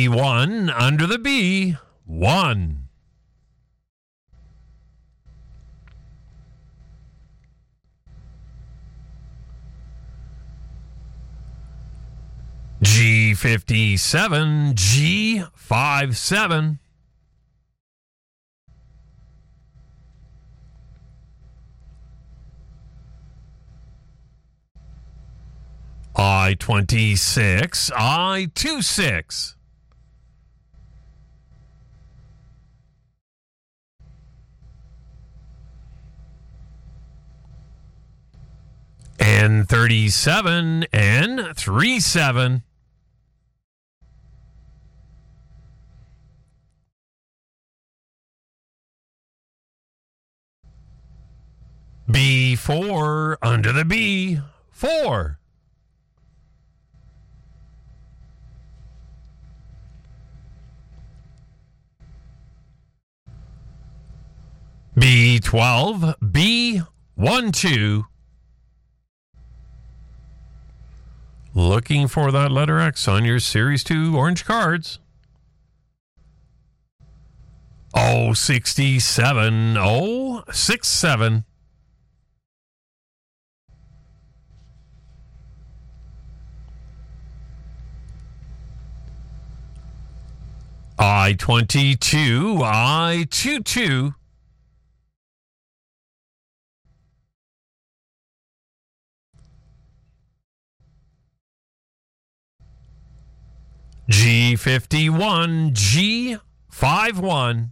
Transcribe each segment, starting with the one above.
B1 under the B, 1. G57, G57. I-26, I-26. N37, N37. B4 under the B, 4. B12, B12. Looking for that letter X on your Series 2 orange cards. 067, 067. I-22, I-22. G51, G51.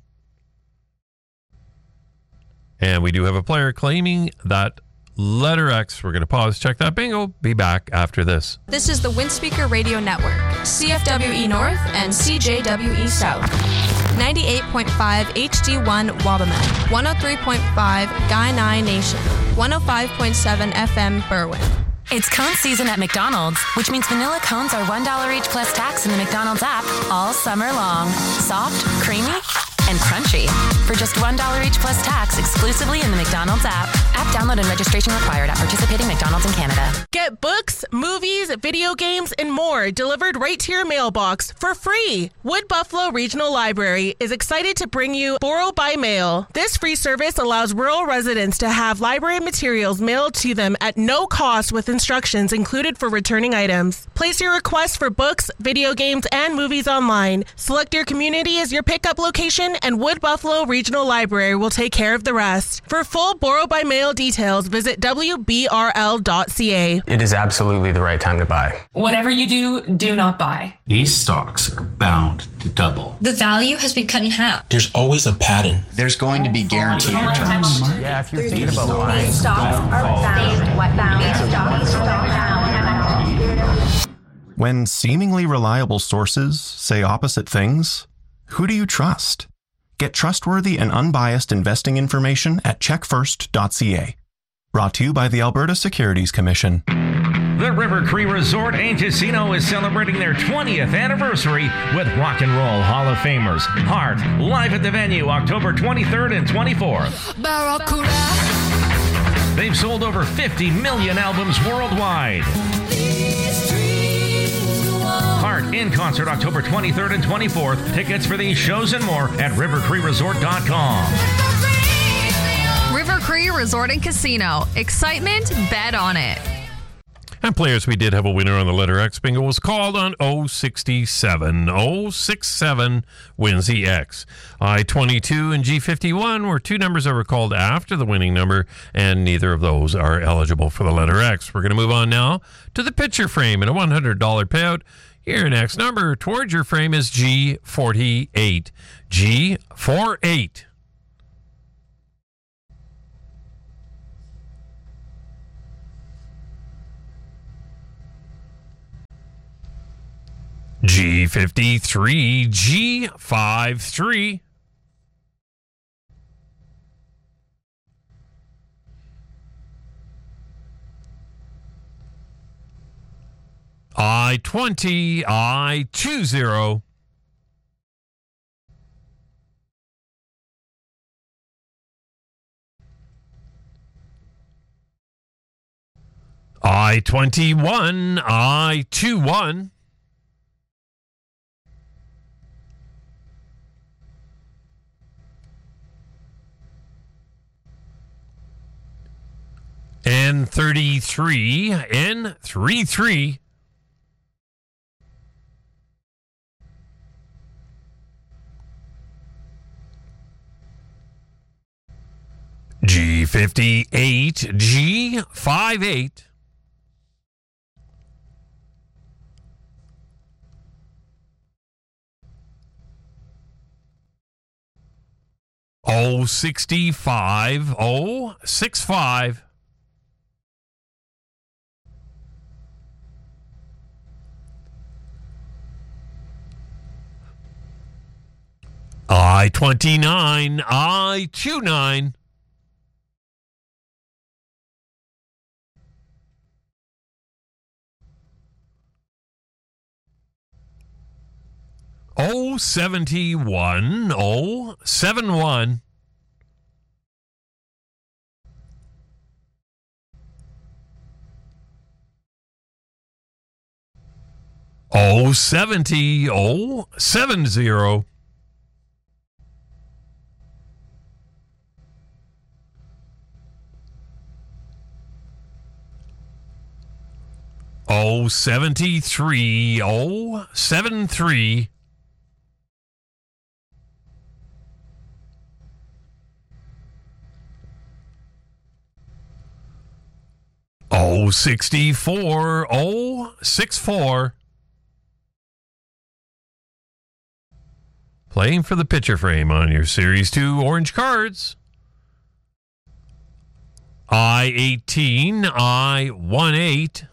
And we do have a player claiming that letter X. We're going to pause, check that bingo, be back after this. This is the Windspeaker Radio Network, CFWE North and CJWE South. 98.5 HD1 Wabamun, 103.5 Guyanai Nation, 105.7 FM Berwyn. It's cone season at McDonald's, which means vanilla cones are $1 each plus tax in the McDonald's app all summer long. Soft, creamy, and crunchy. For just $1 each plus tax exclusively in the McDonald's app. App download and registration required at participating McDonald's in Canada. Get books, movies, video games, and more delivered right to your mailbox for free. Wood Buffalo Regional Library is excited to bring you Borrow by Mail. This free service allows rural residents to have library materials mailed to them at no cost with instructions included for returning items. Place your request for books, video games, and movies online. Select your community as your pickup location, and Wood Buffalo Regional Library will take care of the rest. For full Borrow by Mail details, visit WBRL.ca. It is absolutely the right time to buy. Whatever you do, do not buy. These stocks are bound to double. The value has been cut in half. There's always a pattern. There's going to be guaranteed returns. Yeah, if you're thinking about buying, Stocks are bound. What bound? Stocks are bound. When seemingly reliable sources say opposite things, who do you trust? Get trustworthy and unbiased investing information at checkfirst.ca. Brought to you by the Alberta Securities Commission. The River Cree Resort and Casino is celebrating their 20th anniversary with Rock and Roll Hall of Famers. Heart, live at the venue October 23rd and 24th. They've sold over 50 million albums worldwide. Heart in concert October 23rd and 24th. Tickets for these shows and more at rivercreeresort.com. River Cree Resort and Casino. Excitement, bet on it. And players, we did have a winner on the letter X. Bingo was called on 067. 067 wins the X. I-22 and G51 were two numbers that were called after the winning number, and neither of those are eligible for the letter X. We're going to move on now to the picture frame and a $100 payout. Your next number towards your frame is G48. G48. G53, G53. I-20, I-20. I-21, I-21. N33, N33. G58, G58. O65, O65. I-29, I-29. O71, O71. O70, O70. O73, O73. O64, O64. Playing for the picture frame on your Series 2 orange cards. I-18, I-18.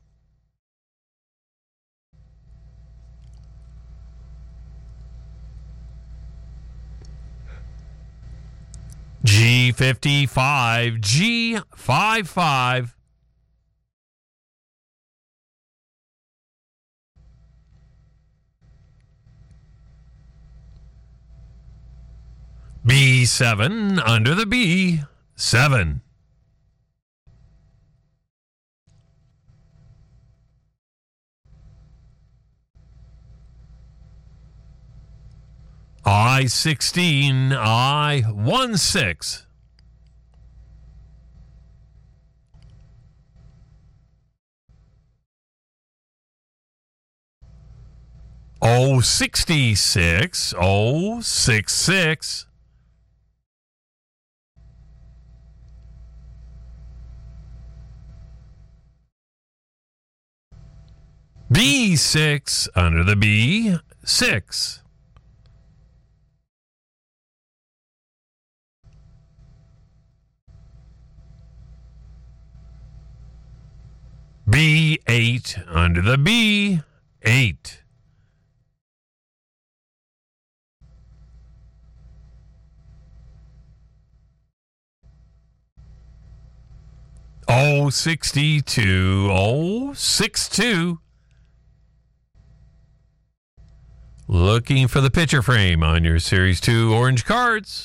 G55, G55. B7 under the B7. I-16, I-16. O66, O66. B6 under the B6. B8 under the B8. O62, O62. Looking for the picture frame on your Series 2 orange cards.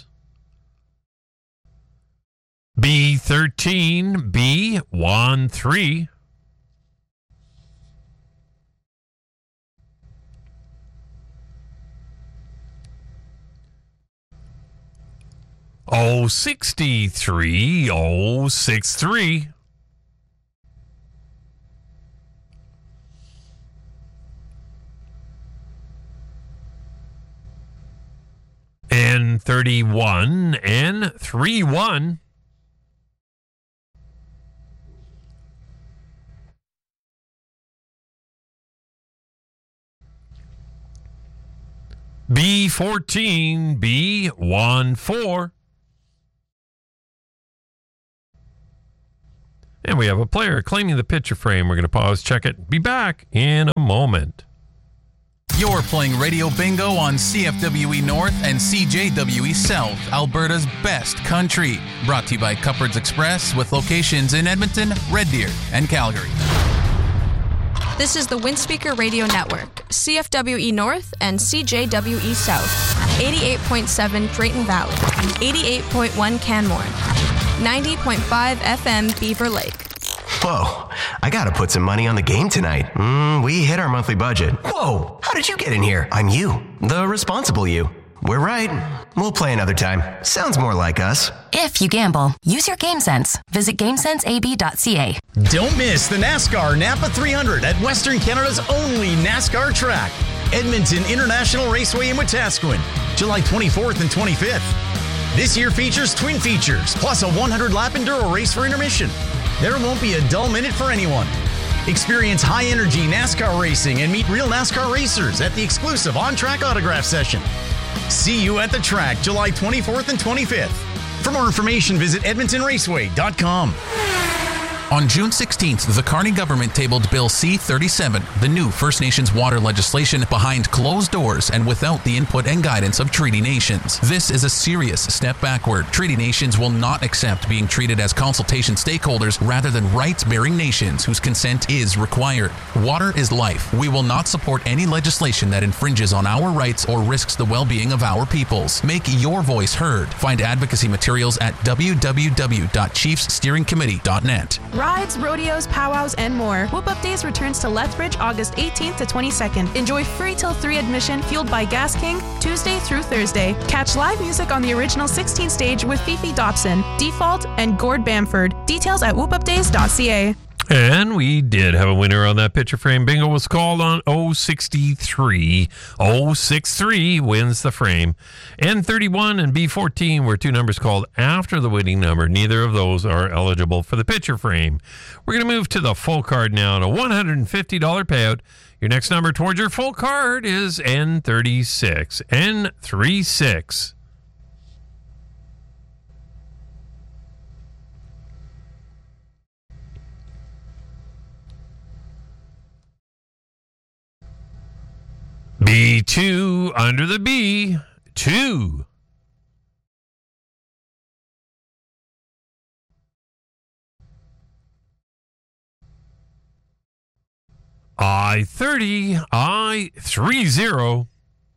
B13, B13. O63, O63. N31, N31. B14, B14. And we have a player claiming the picture frame. We're going to pause, check it, be back in a moment. You're playing Radio Bingo on CFWE North and CJWE South, Alberta's best country. Brought to you by Cupboards Express with locations in Edmonton, Red Deer, and Calgary. This is the Windspeaker Radio Network, CFWE North and CJWE South, 88.7 Drayton Valley, 88.1 Canmore, 90.5 FM Beaver Lake. Whoa, I gotta put some money on the game tonight. We hit our monthly budget. Whoa, how did you get in here? I'm you, the responsible you. We're right. We'll play another time. Sounds more like us. If you gamble, use your game sense. Visit GameSenseAB.ca. Don't miss the NASCAR Napa 300 at Western Canada's only NASCAR track, Edmonton International Raceway in Wetaskiwin, July 24th and 25th. This year features twin features, plus a 100-lap enduro race for intermission. There won't be a dull minute for anyone. Experience high-energy NASCAR racing and meet real NASCAR racers at the exclusive on-track autograph session. See you at the track July 24th and 25th. For more information, visit EdmontonRaceway.com. On June 16th, the Carney government tabled Bill C-37, the new First Nations water legislation, behind closed doors and without the input and guidance of Treaty Nations. This is a serious step backward. Treaty Nations will not accept being treated as consultation stakeholders rather than rights-bearing nations whose consent is required. Water is life. We will not support any legislation that infringes on our rights or risks the well-being of our peoples. Make your voice heard. Find advocacy materials at www.chiefssteeringcommittee.net. Rides, rodeos, powwows, and more. Whoop Up Days returns to Lethbridge August 18th to 22nd. Enjoy free till 3 admission fueled by Gas King Tuesday through Thursday. Catch live music on the original 16 stage with Fifi Dobson, Default, and Gord Bamford. Details at whoopupdays.ca. And we did have a winner on that picture frame. Bingo was called on 063. 063 wins the frame. N31 and B14 were two numbers called after the winning number. Neither of those are eligible for the picture frame. We're going to move to the full card now at a $150 payout. Your next number towards your full card is N36. N36. B2 under the B, 2. I-30, I-30.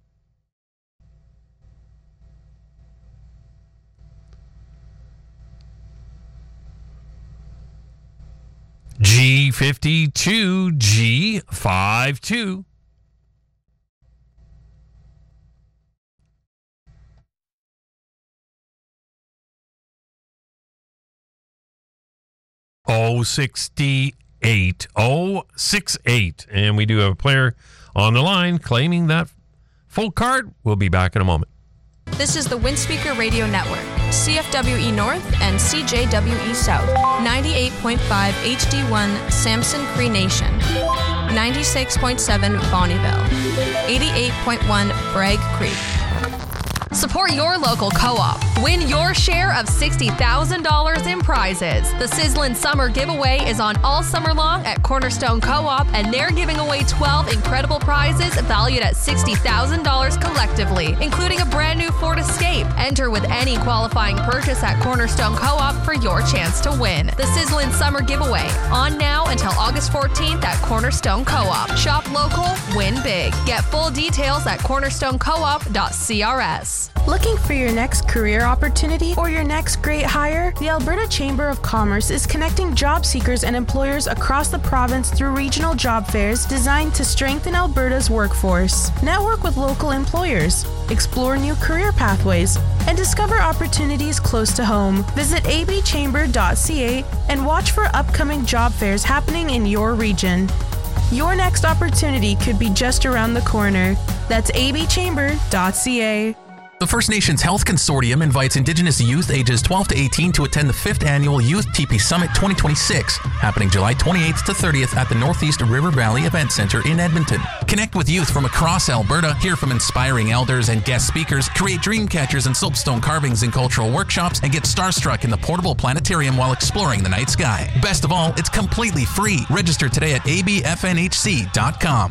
G52, G52. .068, 068, and we do have a player on the line claiming that full card. We'll be back in a moment. This is the Windspeaker Radio Network, CFWE North and CJWE South, 98.5 HD1 Samson Cree Nation, 96.7 Bonnieville, 88.1 Bragg Creek. Support your local co-op. Win your share of $60,000 in prizes. The Sizzlin' Summer Giveaway is on all summer long at Cornerstone Co-op, and they're giving away 12 incredible prizes valued at $60,000 collectively, including a brand new Ford Escape. Enter with any qualifying purchase at Cornerstone Co-op for your chance to win. The Sizzlin' Summer Giveaway, on now until August 14th at Cornerstone Co-op. Shop local, win big. Get full details at cornerstonecoop.crs. Looking for your next career opportunity or your next great hire? The Alberta Chamber of Commerce is connecting job seekers and employers across the province through regional job fairs designed to strengthen Alberta's workforce. Network with local employers, explore new career pathways, and discover opportunities close to home. Visit abchamber.ca and watch for upcoming job fairs happening in your region. Your next opportunity could be just around the corner. That's abchamber.ca. The First Nations Health Consortium invites Indigenous youth ages 12 to 18 to attend the 5th Annual Youth TP Summit 2026, happening July 28th to 30th at the Northeast River Valley Event Center in Edmonton. Connect with youth from across Alberta, hear from inspiring elders and guest speakers, create dream catchers and soapstone carvings in cultural workshops, and get starstruck in the portable planetarium while exploring the night sky. Best of all, it's completely free. Register today at abfnhc.com.